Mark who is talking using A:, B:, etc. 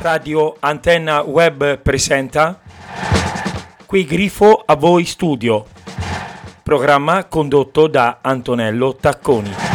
A: Radio Antenna Web presenta Qui Grifo a voi studio, programma condotto da Antonello Tacconi.